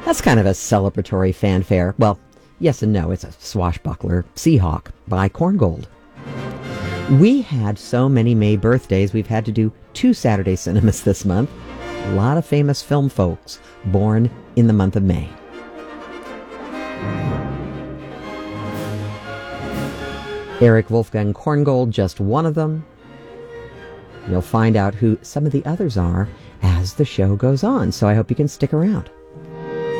That's kind of a celebratory fanfare. Well, yes and no. It's a swashbuckler, Seahawk by Korngold. We had so many May birthdays, we've had to do 2 Saturday cinemas this month. A lot of famous film folks born in the month of May. Eric Wolfgang Korngold, just one of them. You'll find out who some of the others are as the show goes on, so I hope you can stick around.